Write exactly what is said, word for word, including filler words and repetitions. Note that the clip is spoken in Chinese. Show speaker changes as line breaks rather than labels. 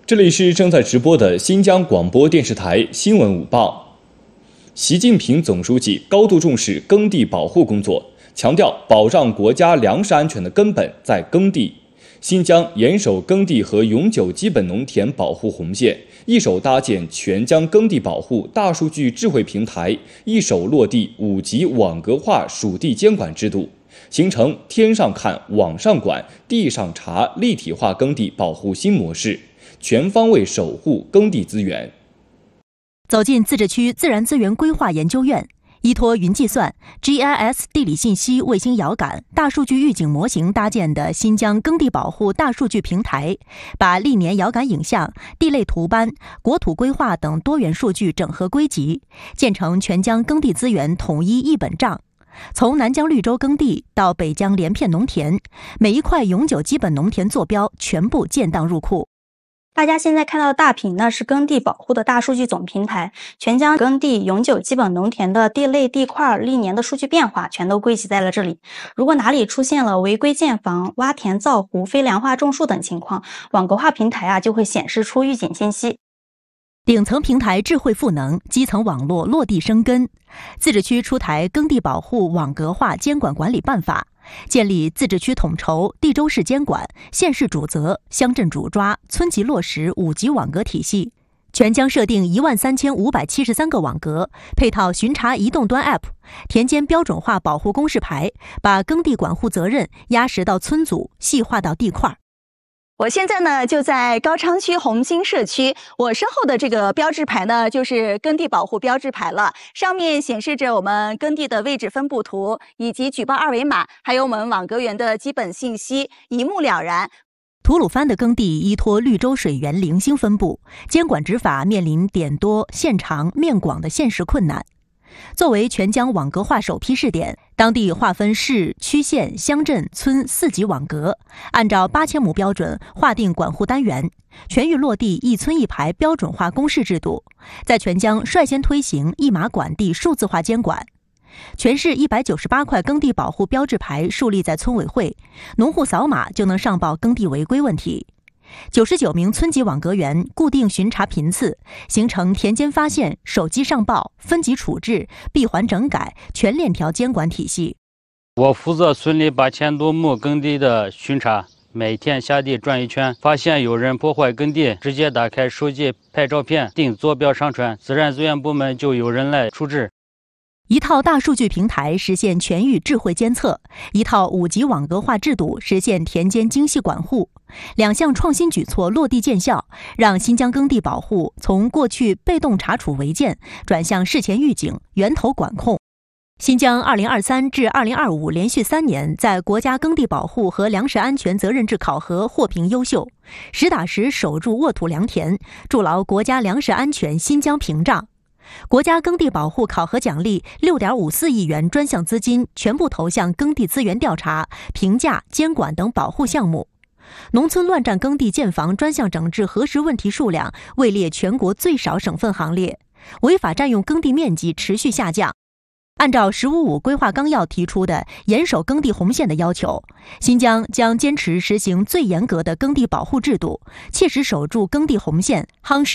这里是正在直播的新疆广播电视台新闻午报。习近平总书记高度重视耕地保护工作，强调保障国家粮食安全的根本在耕地。新疆严守耕地和永久基本农田保护红线，一手搭建全疆耕地保护大数据智慧平台，一手落地五级网格化属地监管制度，形成天上看、网上管、地上查立体化耕地保护新模式，全方位守护耕地资源。
走进自治区自然资源规划研究院，依托云计算、G I S 地理信息卫星遥感、大数据预警模型搭建的新疆耕地保护大数据平台，把历年遥感影像、地类图斑、国土规划等多元数据整合归集，建成全疆耕地资源统一一本账。从南疆绿洲耕地到北疆连片农田，每一块永久基本农田坐标全部建档入库。
大家现在看到的大屏呢，是耕地保护的大数据总平台，全疆耕地永久基本农田的地类地块历年的数据变化全都归集在了这里。如果哪里出现了违规建房、挖田造湖、非良化种树等情况，网格化平台啊就会显示出预警信息。
顶层平台智慧赋能，基层网络落地生根。自治区出台耕地保护网格化监管管理办法，建立自治区统筹、地州市监管、县市主责、乡镇主抓、村级落实五级网格体系，全疆设定一万三千五百七十三个网格，配套巡查移动端 App， 田间标准化保护公示牌，把耕地管护责任压实到村组，细化到地块。
我现在呢就在高昌区红星社区，我身后的这个标志牌呢就是耕地保护标志牌了，上面显示着我们耕地的位置分布图以及举报二维码，还有我们网格员的基本信息，一目了然。
吐鲁番的耕地依托绿洲水源零星分布，监管执法面临点多、线长、面广的现实困难。作为全疆网格化首批试点，当地划分市、区、县、乡镇、村四级网格，按照八千亩标准划定管护单元，全域落地一村一牌标准化公示制度，在全疆率先推行一码管地数字化监管。全市一百九十八块耕地保护标志牌树立在村委会，农户扫码就能上报耕地违规问题。九十九名村级网格员固定巡查频次，形成田间发现、手机上报、分级处置、闭环整改、全链条监管体系。
我负责村里八千多亩耕地的巡查，每天下地转一圈，发现有人破坏耕地，直接打开手机拍照片，定坐标上传，自然资源部门就有人来处置。
一套大数据平台实现全域智慧监测，一套五级网格化制度实现田间精细管护，两项创新举措落地见效，让新疆耕地保护从过去被动查处违建转向事前预警、源头管控。新疆二零二三至二零二五连续三年在国家耕地保护和粮食安全责任制考核获评优秀，实打实守住沃土良田，筑牢国家粮食安全新疆屏障。国家耕地保护考核奖励 六点五四亿元专项资金全部投向耕地资源调查、评价、监管等保护项目。农村乱占耕地建房专项整治核实问题数量位列全国最少省份行列，违法占用耕地面积持续下降。按照“十五五”规划纲要提出的严守耕地红线的要求，新疆将坚持实行最严格的耕地保护制度，切实守住耕地红线，夯实